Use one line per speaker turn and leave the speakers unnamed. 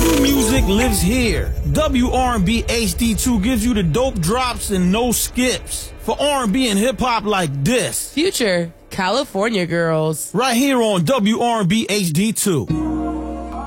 New music lives here. WR&B HD2 gives you the dope drops and no skips. For R&B and hip-hop like this.
Future California Girls.
Right here on WR&B HD2.